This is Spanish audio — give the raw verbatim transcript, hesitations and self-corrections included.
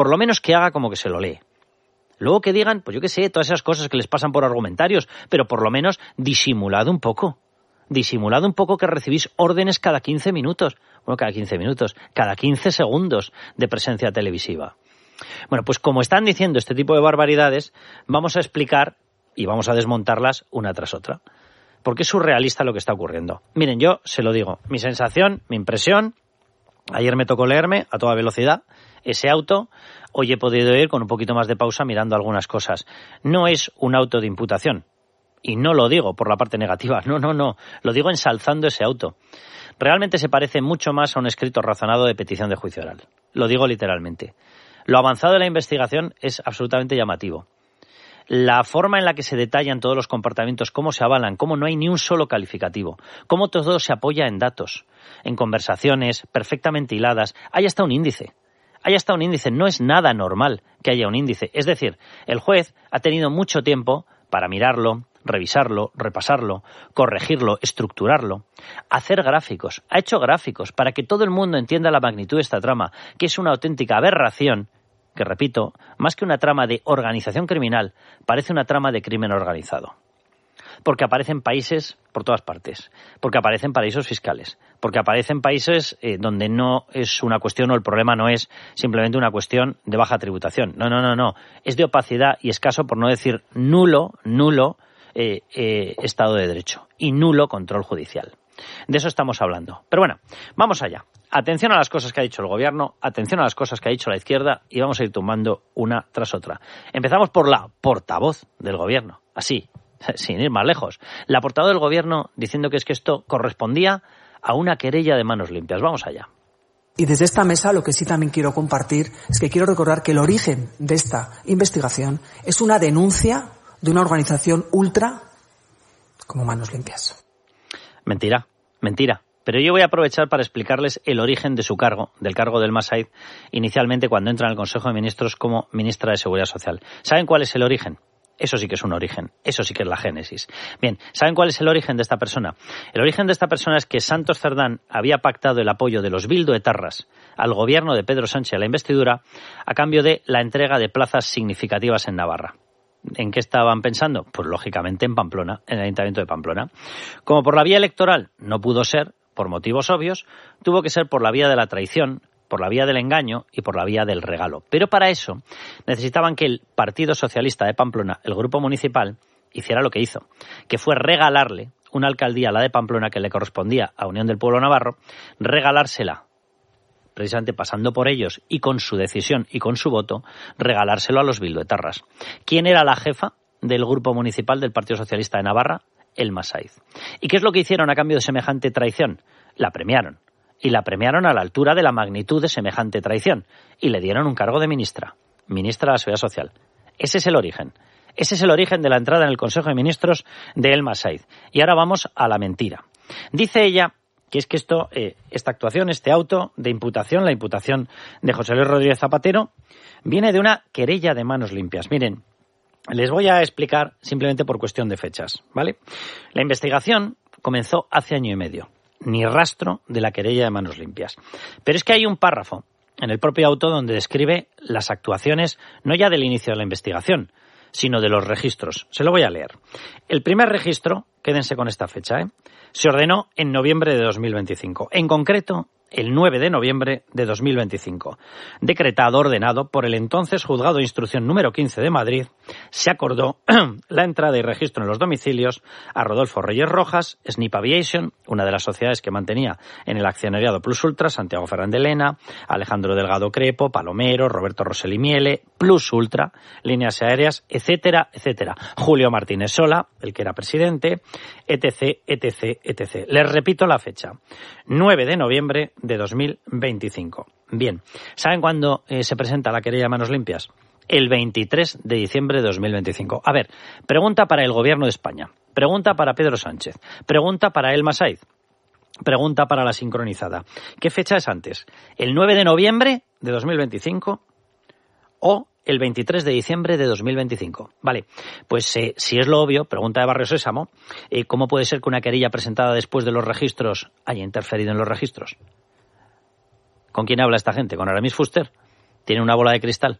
Por lo menos que haga como que se lo lee. Luego que digan, pues yo qué sé, todas esas cosas que les pasan por argumentarios, pero por lo menos disimulad un poco. Disimulad un poco que recibís órdenes cada quince minutos. Bueno, cada quince minutos, cada quince segundos de presencia televisiva. Bueno, pues como están diciendo este tipo de barbaridades, vamos a explicar y vamos a desmontarlas una tras otra. Porque es surrealista lo que está ocurriendo. Miren, yo se lo digo, mi sensación, mi impresión, ayer me tocó leerme a toda velocidad ese auto, hoy he podido ir con un poquito más de pausa mirando algunas cosas. No es un auto de imputación, y no lo digo por la parte negativa, no, no, no, lo digo ensalzando ese auto. Realmente se parece mucho más a un escrito razonado de petición de juicio oral, lo digo literalmente. Lo avanzado de la investigación es absolutamente llamativo. La forma en la que se detallan todos los comportamientos, cómo se avalan, cómo no hay ni un solo calificativo, cómo todo se apoya en datos, en conversaciones perfectamente hiladas, hay hasta un índice. Hay hasta un índice, no es nada normal que haya un índice. Es decir, el juez ha tenido mucho tiempo para mirarlo, revisarlo, repasarlo, corregirlo, estructurarlo, hacer gráficos. Ha hecho gráficos para que todo el mundo entienda la magnitud de esta trama, que es una auténtica aberración, que repito, más que una trama de organización criminal, parece una trama de crimen organizado. Porque aparecen países por todas partes, porque aparecen paraísos fiscales, porque aparecen países eh, donde no es una cuestión o el problema no es simplemente una cuestión de baja tributación. No, no, no, no. Es de opacidad y escaso, por no decir nulo, nulo eh, eh, Estado de Derecho y nulo control judicial. De eso estamos hablando. Pero bueno, vamos allá. Atención a las cosas que ha dicho el gobierno, atención a las cosas que ha dicho la izquierda y vamos a ir tumbando una tras otra. Empezamos por la portavoz del gobierno, así, sin ir más lejos. La portavoz del gobierno diciendo que es que esto correspondía a una querella de manos limpias. Vamos allá. Y desde esta mesa lo que sí también quiero compartir es que quiero recordar que el origen de esta investigación es una denuncia de una organización ultra como Manos Limpias. Mentira, mentira. Pero yo voy a aprovechar para explicarles el origen de su cargo, del cargo del Massaid, inicialmente cuando entra en el Consejo de Ministros como ministra de Seguridad Social. ¿Saben cuál es el origen? Eso sí que es un origen, eso sí que es la génesis. Bien, ¿saben cuál es el origen de esta persona? El origen de esta persona es que Santos Cerdán había pactado el apoyo de los bildoetarras al gobierno de Pedro Sánchez a la investidura a cambio de la entrega de plazas significativas en Navarra. ¿En qué estaban pensando? Pues lógicamente en Pamplona, en el Ayuntamiento de Pamplona. Como por la vía electoral no pudo ser, por motivos obvios, tuvo que ser por la vía de la traición, por la vía del engaño y por la vía del regalo. Pero para eso necesitaban que el Partido Socialista de Pamplona, el grupo municipal, hiciera lo que hizo, que fue regalarle una alcaldía a la de Pamplona que le correspondía a Unión del Pueblo Navarro, regalársela, precisamente pasando por ellos y con su decisión y con su voto, regalárselo a los bildoetarras. ¿Quién era la jefa del grupo municipal del Partido Socialista de Navarra? El Massaid. ¿Y qué es lo que hicieron a cambio de semejante traición? La premiaron. Y la premiaron a la altura de la magnitud de semejante traición. Y le dieron un cargo de ministra. Ministra de la Seguridad Social. Ese es el origen. Ese es el origen de la entrada en el Consejo de Ministros de El Massaid. Y ahora vamos a la mentira. Dice ella que es que esto, eh, esta actuación, este auto de imputación, la imputación de José Luis Rodríguez Zapatero, viene de una querella de manos limpias. Miren, les voy a explicar simplemente por cuestión de fechas, ¿vale? La investigación comenzó hace año y medio. Ni rastro de la querella de manos limpias. Pero es que hay un párrafo en el propio auto donde describe las actuaciones, no ya del inicio de la investigación, sino de los registros. Se lo voy a leer. El primer registro, quédense con esta fecha, ¿eh? Se ordenó en noviembre de dos mil veinticinco. En concreto, el nueve de noviembre de dos mil veinticinco. Decretado, ordenado por el entonces Juzgado de Instrucción número quince de Madrid, se acordó la entrada y registro en los domicilios a Rodolfo Reyes Rojas, Snip Aviation, una de las sociedades que mantenía en el accionariado Plus Ultra, Santiago Fernández Lena, Alejandro Delgado Crepo, Palomero, Roberto Rosell y Miele, Plus Ultra, Líneas Aéreas, etcétera, etcétera. Julio Martínez Sola, el que era presidente, etc, etc, etcétera. Les repito la fecha. nueve de noviembre de dos mil veinticinco. Bien, ¿saben cuándo eh, se presenta la querella de manos limpias? El veintitrés de diciembre de dos mil veinticinco. A ver, pregunta para el Gobierno de España, pregunta para Pedro Sánchez, pregunta para El Massaid, pregunta para la sincronizada. ¿Qué fecha es antes? ¿El nueve de noviembre de dos mil veinticinco o el veintitrés de diciembre de dos mil veinticinco? Vale, pues eh, si es lo obvio, pregunta de Barrio Sésamo, eh, ¿cómo puede ser que una querella presentada después de los registros haya interferido en los registros? ¿Con quién habla esta gente? ¿Con Aramis Fuster? ¿Tiene una bola de cristal?